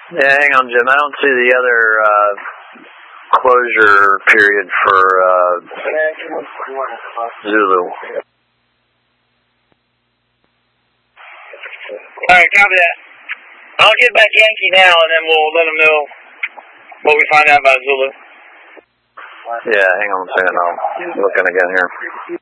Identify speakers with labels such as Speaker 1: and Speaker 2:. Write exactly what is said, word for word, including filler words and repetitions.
Speaker 1: Yeah, hang on, Jim. I don't see the other uh, closure period for uh, Zulu.
Speaker 2: All right, copy that. I'll get back Yankee now, and then we'll let them know what we find out about Zulu.
Speaker 1: Yeah, hang on a second. I'm looking again here.